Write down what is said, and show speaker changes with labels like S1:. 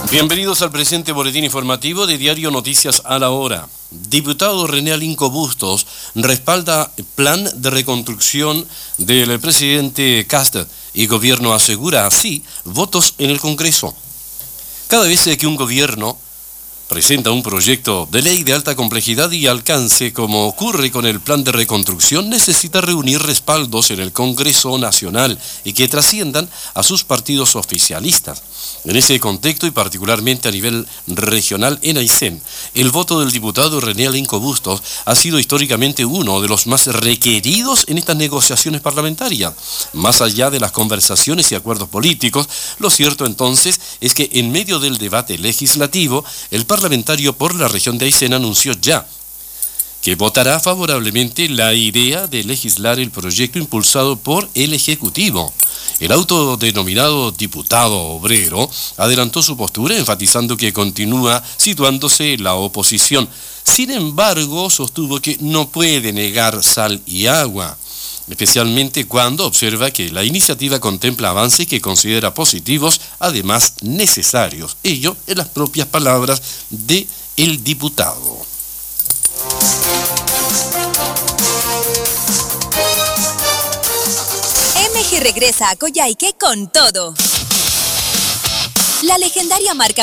S1: Bienvenidos al presente boletín informativo de Diario Noticias a la Hora. Diputado René Alinco Bustos respalda plan de reconstrucción del presidente Kast y gobierno asegura así votos en el Congreso. Cada vez que un gobierno presenta un proyecto de ley de alta complejidad y alcance, como ocurre con el plan de reconstrucción, necesita reunir respaldos en el Congreso Nacional y que trasciendan a sus partidos oficialistas. En ese contexto, y particularmente a nivel regional en Aysén, el voto del diputado René Alinco Bustos ha sido históricamente uno de los más requeridos en estas negociaciones parlamentarias. Más allá de las conversaciones y acuerdos políticos, lo cierto entonces es que en medio del debate legislativo, el parlamentario por la región de Aysén anunció ya que votará favorablemente la idea de legislar el proyecto impulsado por el Ejecutivo. El autodenominado diputado obrero adelantó su postura enfatizando que continúa situándose la oposición. Sin embargo, sostuvo que no puede negar sal y agua, especialmente cuando observa que la iniciativa contempla avances que considera positivos, además necesarios. Ello en las propias palabras del diputado.
S2: MG regresa a Coyhaique con todo. La legendaria marca